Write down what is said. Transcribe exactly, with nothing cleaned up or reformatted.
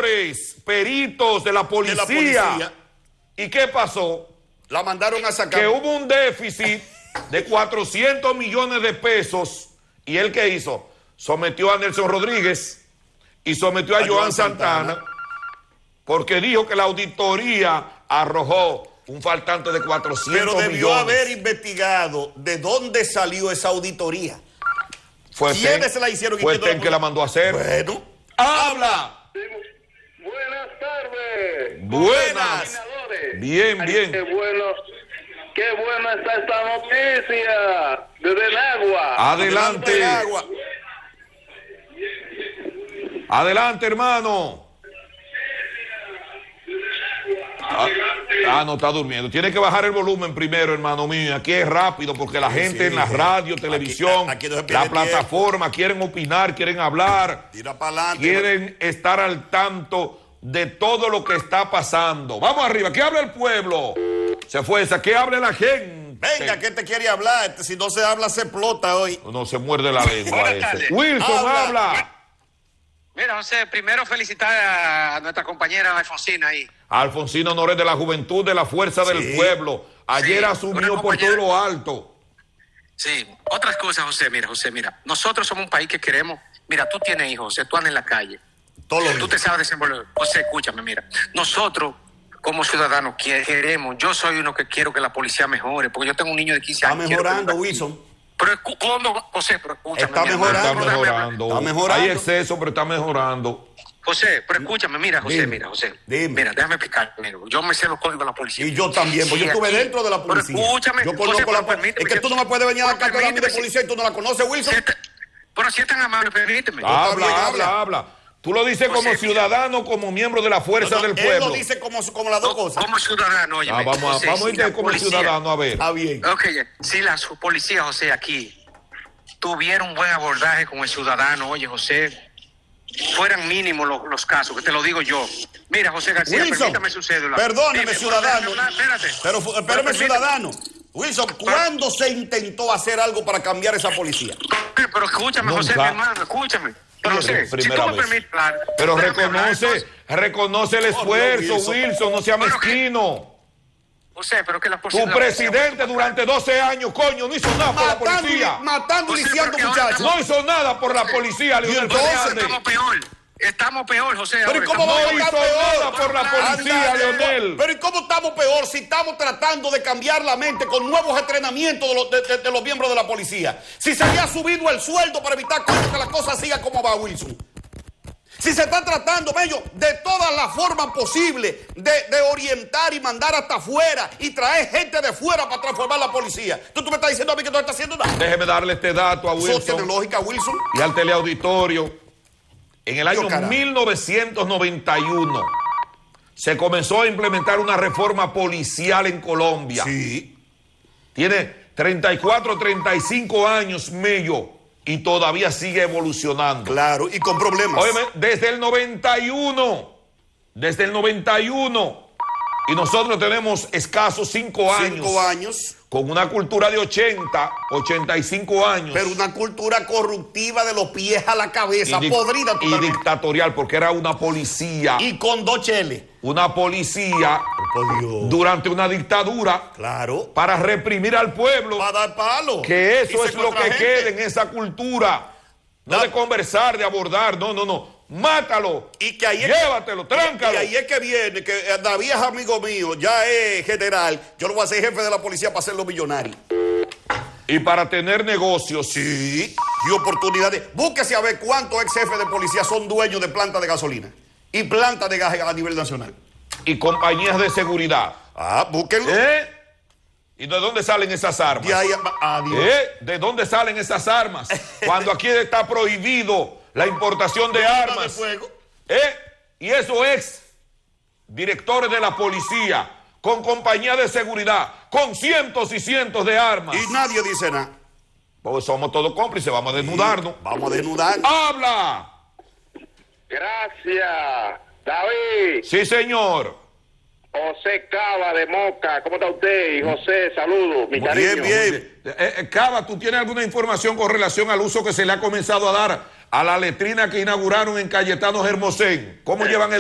auditores, peritos de la policía. De la policía. ¿Y qué pasó? La mandaron a sacar. Que hubo un déficit de cuatrocientos millones de pesos. ¿Y él qué hizo? Sometió a Nelson Rodríguez y sometió a, a Joan Santana, Santana porque dijo que la auditoría arrojó un faltante de cuatrocientos millones. Pero debió millones. haber investigado de dónde salió esa auditoría. Fue ¿Quiénes se la hicieron? Fue Ten que la mandó a hacer. Bueno. ¡Habla! Sí, buenas tardes. Buenas. Bien, Ay, bien. Qué bueno, qué buena está esta noticia desde Nagua. Adelante. De agua. Adelante, hermano. Ah, ah, no, está durmiendo. Tiene que bajar el volumen primero, hermano mío. Aquí es rápido porque la sí, gente sí, en la sí. radio, televisión, aquí, aquí no la plataforma, tiempo. Quieren opinar, quieren hablar, Tira para adelante. quieren estar al tanto de todo lo que está pasando. Vamos arriba, ¿qué habla el pueblo? Se fue esa, ¿qué habla la gente? Venga, ¿qué te quiere hablar? Este, si no se habla, se explota hoy. No, se muerde la lengua ese. Wilson, Habla. habla. Mira, José, primero felicitar a nuestra compañera Alfonsina ahí. Alfonsina Honoré, de la Juventud de la Fuerza Sí. del Pueblo. Ayer Sí, asumió una por todo compañera. lo alto. Sí, otras cosas, José, mira, José, mira. Nosotros somos un país que queremos. Mira, tú tienes hijos, José, tú andas en la calle. Todos los Tú días. te sabes desenvolver. José, escúchame, mira. Nosotros, como ciudadanos, que- queremos. Yo soy uno que quiero que la policía mejore, porque yo tengo un niño de quince Está años. quiero que mejorando, viva aquí. Wilson. Pero escu- ¿cuándo, José? Pero escúchame. Está mi hermano, mejorando. Está pero déjame hablar. mejorando. Está mejorando. Hay exceso, pero está mejorando. José, pero escúchame, mira, José, Dime, mira, José. dime. Mira, déjame explicar primero. Yo me sé los códigos de la policía. Y yo también, porque yo estuve aquí- dentro de la pero policía. escúchame, Yo José, conozco pero la policía. permíteme Es que tú no me puedes venir a la pero cátedra a mí de permíteme, policía y tú no la conoces, Wilson. Si es tan- pero si es tan amable, permíteme. Habla, también, habla, habla. habla. Tú lo dices José, como mira. ciudadano, como miembro de la fuerza No, no, del él pueblo. lo dice como, como las dos Co- cosas. Como ciudadano, oye. Ah, vamos a, vamos a ir como ciudadano a ver. Está bien. Ok, si la su- policía, José, aquí tuviera un buen abordaje con el ciudadano, oye, José, fueran mínimos los, los casos, que te lo digo yo. Mira, José García, Wilson, permítame su cédula. perdóneme, Dime, ciudadano. ¿puedo hablar? Espérate. Pero fu- Pero espérame, permíteme. ciudadano. Wilson, ¿cuándo se intentó hacer algo para cambiar esa policía? Pero escúchame, Nunca. José, mi hermano, escúchame. Pero José, si Primera tú me vez. permites hablar, Pero déjame hablar, reconoce, entonces. reconoce el esfuerzo, Wilson. Wilson, no sea Pero que- mezquino. José, pero que la Tu policía... presidente durante doce años, coño, no hizo nada por la Matando, y- policía. matando y José, lisiando porque ahora muchachos. No hizo nada por la policía, Leonel entonces, Fernández. Estamos peor. Estamos peor, José. Pero ¿y ahora cómo estamos vamos a No estar hizo peor? nada por la policía, Anda, Leonel. Pero ¿y cómo estamos peor si estamos tratando de cambiar la mente con nuevos entrenamientos de los, de, de- de los miembros de la policía? Si se había subido el sueldo para evitar coño, que la cosa siga como va, Wilson. Si se está tratando, bello, de todas las formas posibles de, de orientar y mandar hasta afuera y traer gente de fuera para transformar la policía. ¿Tú, tú me estás diciendo a mí que no está haciendo nada? Déjeme darle este dato a Eso tiene Wilson lógica, Wilson. y al teleauditorio. En el año Dios, carajo. mil novecientos noventa y uno se comenzó a implementar una reforma policial en Colombia. Sí. Tiene treinta y cuatro, treinta y cinco años, Mello, y todavía sigue evolucionando. Claro, y con problemas. Óyeme, desde el noventa y uno, desde el noventa y uno, y nosotros tenemos escasos cinco años, Cinco años. con una cultura de ochenta, ochenta y cinco años. Pero una cultura corruptiva de los pies a la cabeza, y, dic- podrida y totalmente. dictatorial, porque era una policía, Y con dos cheles. una policía Por Dios. durante una dictadura Claro. para reprimir al pueblo. Para dar palo. Que eso Y es lo secuestrar que gente. queda en esa cultura. No Da- de conversar, de abordar, no, no, no. Mátalo. Y que ahí es Llévatelo, que, tráncalo. Y ahí es que viene, que eh, David es amigo mío, ya es general. Yo lo voy a hacer jefe de la policía para hacerlo millonario. Y para tener negocios. Sí. Y oportunidades. Búsquese a ver cuántos ex jefes de policía son dueños de plantas de gasolina y plantas de gas a nivel nacional. Y compañías de seguridad. Ah, búsquenlo. ¿Eh? ¿Y de dónde salen esas armas? De ahí a- adiós. ¿Eh? ¿De dónde salen esas armas? Cuando aquí está prohibido la importación de Armas armas. de fuego. ¿Eh? Y eso es directores de la policía, con compañías de seguridad, con cientos y cientos de armas. Y nadie dice nada. Porque somos todos cómplices, vamos a desnudarnos. Vamos a desnudar. ¡Habla! Gracias, David. Sí, señor. José Cava de Moca. ¿Cómo está usted? Y José, saludos. Mi Bien, cariño. bien. Eh, eh, Cava, ¿tú tienes alguna información con relación al uso que se le ha comenzado a dar a la letrina que inauguraron en Cayetano Hermosén? ¿Cómo llevan el